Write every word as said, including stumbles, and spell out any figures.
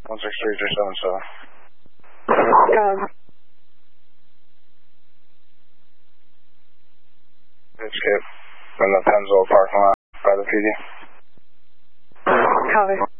one six three three seven seven. Copy. Escape in the Pennzoil parking lot by the P D. Copy.